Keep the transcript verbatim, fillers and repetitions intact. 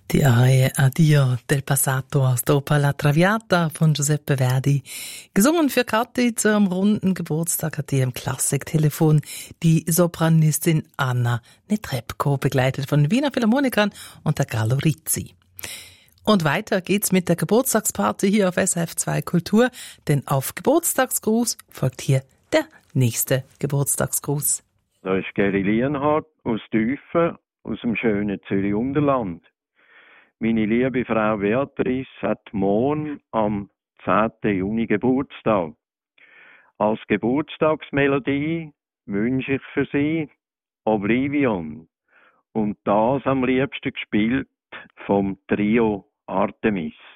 Die Arie Addio del Passato aus der Oper La Traviata von Giuseppe Verdi. Gesungen für Kathi zum runden Geburtstag hat die im Klassiktelefon die Sopranistin Anna Netrebko, begleitet von Wiener Philharmonikern und der Gallo Rizzi. Und weiter geht's mit der Geburtstagsparty hier auf S R F zwei Kultur, denn auf Geburtstagsgruß folgt hier der nächste Geburtstagsgruß. Da ist Geri Lienhardt aus Tüfen, aus dem schönen Zürich-Unterland. Meine liebe Frau Beatrice hat morgen am zehnten Juni Geburtstag. Als Geburtstagsmelodie wünsche ich für sie Oblivion und das am liebsten gespielt vom Trio Artemis.